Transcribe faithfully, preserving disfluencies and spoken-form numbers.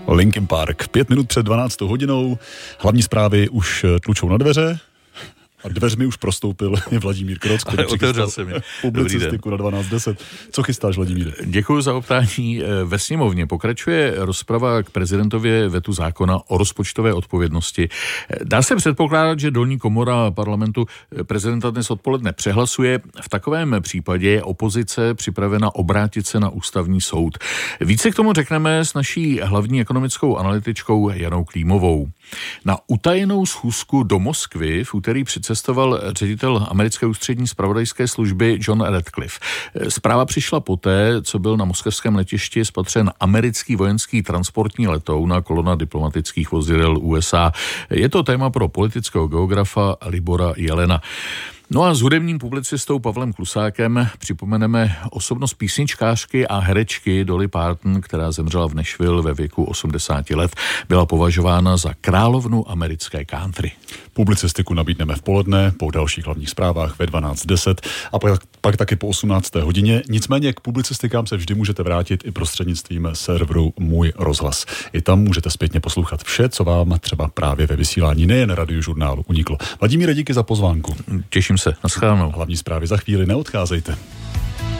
Linkin Park, pět minut před dvanáctou hodinou, hlavní zprávy už tlučou na dveře a dveřmi už prostoupil Vladimír Kroc, který přichystal publicistiku na dvanáct deset. Co chystáš, Vladimíre? Děkuji za optání. Ve sněmovně pokračuje rozprava k prezidentově vetu zákona o rozpočtové odpovědnosti. Dá se předpokládat, že dolní komora parlamentu prezidenta dnes odpoledne přehlasuje. V takovém případě je opozice připravena obrátit se na ústavní soud. Více k tomu řekneme s naší hlavní ekonomickou analytičkou Janou Klímovou. Na utajenou schůzku do Moskvy v úterý přicestoval ředitel americké ústřední zpravodajské služby John Ratcliffe. Zpráva přišla poté, co byl na moskevském letišti spatřen americký vojenský transportní letoun a kolona diplomatických vozidel U S A. Je to téma pro politického geografa Libora Jelena. No a s hudebním publicistou Pavlem Klusákem připomeneme osobnost písničkářky a herečky Dolly Parton, která zemřela v Nashville ve věku osmdesáti let. Byla považována za královnu americké country. Publicistiku nabídneme v poledne, po dalších hlavních zprávách ve dvanáct deset a pak, pak taky po osmnácté hodině. Nicméně k publicistikám se vždy můžete vrátit i prostřednictvím serveru Můj rozhlas. I tam můžete zpětně poslouchat vše, co vám třeba právě ve vysílání nejen Radiožurnálu uniklo. Vladimíre, díky za pozvánku. Těším se. Naschledanou. Hlavní zprávy za chvíli, neodcházejte.